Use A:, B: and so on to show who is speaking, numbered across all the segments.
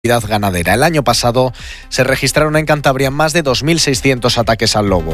A: ganadera. El año pasado se registraron en Cantabria más de 2.600 ataques al lobo.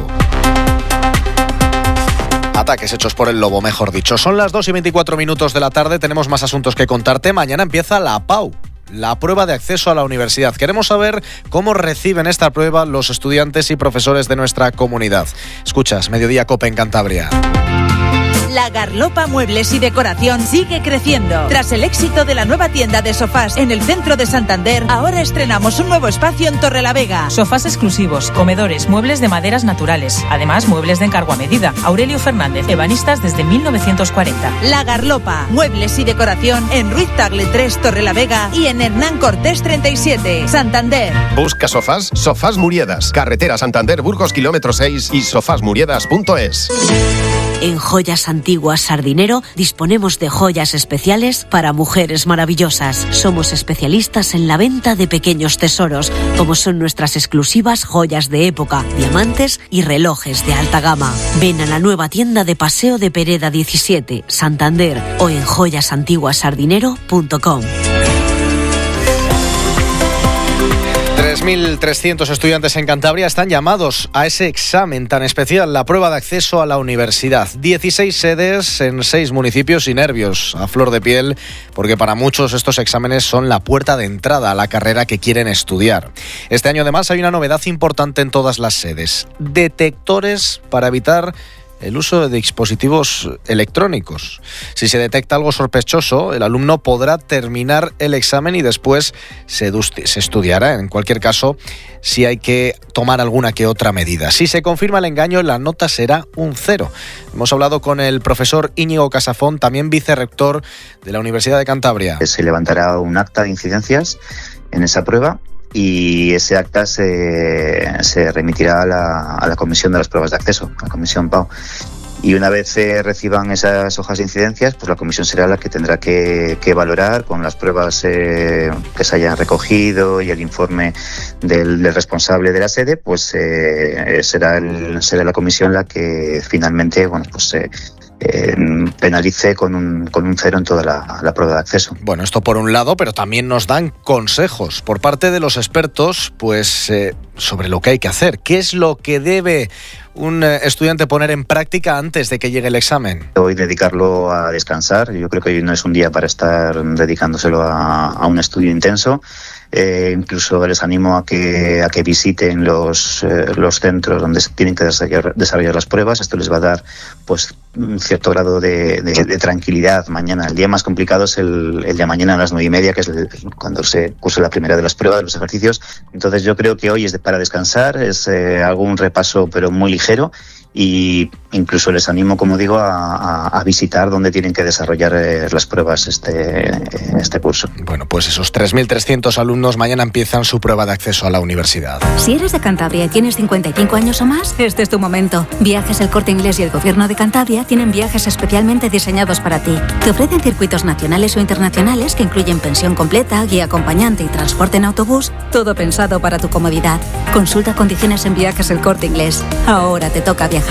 A: Ataques hechos por el lobo, mejor dicho. Son las 2:24 de la tarde, tenemos más asuntos que contarte. Mañana empieza la PAU, la prueba de acceso a la universidad. Queremos saber cómo reciben esta prueba los estudiantes y profesores de nuestra comunidad. Escuchas, Mediodía Cope en Cantabria.
B: La Garlopa Muebles y Decoración sigue creciendo. Tras el éxito de la nueva tienda de sofás en el centro de Santander, ahora estrenamos un nuevo espacio en Torrelavega.
C: Sofás exclusivos, comedores, muebles de maderas naturales. Además, muebles de encargo a medida. Aurelio Fernández, ebanistas desde 1940.
B: La Garlopa Muebles y Decoración en Ruiz Tagle 3, Torrelavega, y en Hernán Cortés 37, Santander.
D: Busca sofás, Sofás Muriedas. Carretera Santander, Burgos, kilómetro 6 y sofasmuriedas.es.
E: En Joyas Antiguas Sardinero disponemos de joyas especiales para mujeres maravillosas. Somos especialistas en la venta de pequeños tesoros, como son nuestras exclusivas joyas de época, diamantes y relojes de alta gama. Ven a la nueva tienda de Paseo de Pereda 17, Santander, o en joyasantiguasardinero.com.
A: 3.300 estudiantes en Cantabria están llamados a ese examen tan especial, la prueba de acceso a la universidad. 16 sedes en 6 municipios y nervios a flor de piel, porque para muchos estos exámenes son la puerta de entrada a la carrera que quieren estudiar. Este año además hay una novedad importante en todas las sedes: detectores para evitar el uso de dispositivos electrónicos. Si se detecta algo sospechoso, el alumno podrá terminar el examen y después se estudiará. En cualquier caso, si hay que tomar alguna que otra medida. Si se confirma el engaño, la nota será un 0. Hemos hablado con el profesor Íñigo Casafón, también vicerrector de la Universidad de Cantabria.
F: Se levantará un acta de incidencias en esa prueba y ese acta se remitirá a la comisión de las pruebas de acceso, la comisión PAU. Y una vez reciban esas hojas de incidencias, pues la comisión será la que tendrá que valorar con las pruebas que se hayan recogido y el informe del responsable de la sede, pues será la comisión la que finalmente penalice con un 0 en toda la prueba de acceso.
A: Bueno, esto por un lado, pero también nos dan consejos por parte de los expertos, pues sobre lo que hay que hacer. ¿Qué es lo que debe un estudiante poner en práctica antes de que llegue el examen?
F: Hoy dedicarlo a descansar. Yo creo que hoy no es un día para estar dedicándoselo a un estudio intenso. Incluso les animo a que visiten los centros donde se tienen que desarrollar las pruebas. Esto les va a dar pues un cierto grado de tranquilidad mañana. El día más complicado es el de mañana a las 9:30, que es cuando se cursa la primera de las pruebas, de los ejercicios. Entonces yo creo que hoy es para descansar, es algún repaso pero muy ligero. Y incluso les animo, como digo, a visitar donde tienen que desarrollar las pruebas este curso.
A: Bueno, pues esos 3.300 alumnos mañana empiezan su prueba de acceso a la universidad.
G: Si eres de Cantabria y tienes 55 años o más, este es tu momento. Viajes El Corte Inglés y el Gobierno de Cantabria tienen viajes especialmente diseñados para ti. Te ofrecen circuitos nacionales o internacionales que incluyen pensión completa, guía acompañante y transporte en autobús, todo pensado para tu comodidad. Consulta condiciones en Viajes El Corte Inglés. Ahora te toca viajar.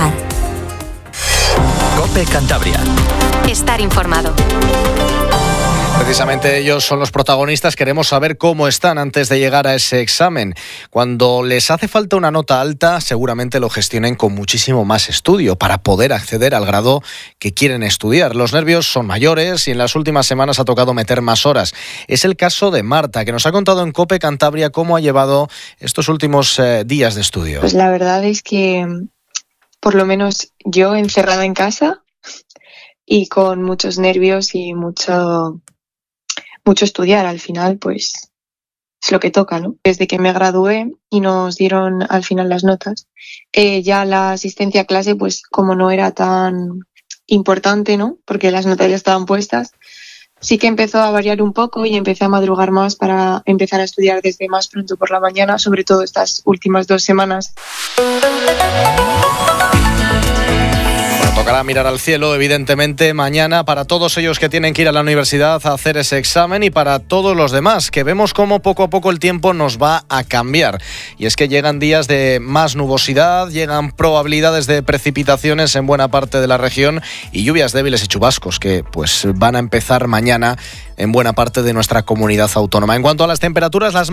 H: COPE Cantabria.
I: Estar informado.
A: Precisamente ellos son los protagonistas. Queremos saber cómo están antes de llegar a ese examen. Cuando les hace falta una nota alta, seguramente lo gestionen con muchísimo más estudio para poder acceder al grado que quieren estudiar. Los nervios son mayores y en las últimas semanas ha tocado meter más horas. Es el caso de Marta, que nos ha contado en COPE Cantabria cómo ha llevado estos últimos días de estudio.
J: Pues la verdad es que, por lo menos yo, encerrada en casa y con muchos nervios y mucho estudiar, al final pues es lo que toca, ¿no? Desde que me gradué y nos dieron al final las notas, ya la asistencia a clase, pues como no era tan importante, ¿no? Porque las notas ya estaban puestas, sí que empezó a variar un poco y empecé a madrugar más para empezar a estudiar desde más pronto por la mañana, sobre todo estas últimas 2 semanas.
A: Tocará mirar al cielo, evidentemente, mañana para todos ellos que tienen que ir a la universidad a hacer ese examen y para todos los demás, que vemos cómo poco a poco el tiempo nos va a cambiar. Y es que llegan días de más nubosidad, llegan probabilidades de precipitaciones en buena parte de la región y lluvias débiles y chubascos que pues van a empezar mañana en buena parte de nuestra comunidad autónoma. En cuanto a las temperaturas, las